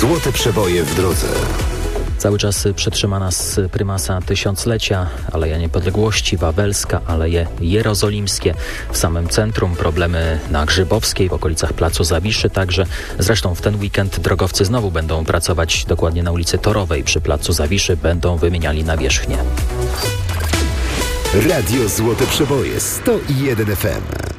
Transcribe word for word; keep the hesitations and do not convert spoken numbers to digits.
Złote przeboje w drodze. Cały czas przetrzymana z prymasa tysiąclecia, Aleja Niepodległości, Wawelska, Aleje Jerozolimskie. W samym centrum problemy na Grzybowskiej, w okolicach Placu Zawiszy także. Zresztą w ten weekend drogowcy znowu będą pracować dokładnie na ulicy Torowej. Przy Placu Zawiszy będą wymieniali nawierzchnię. Radio Złote Przeboje sto jeden F M.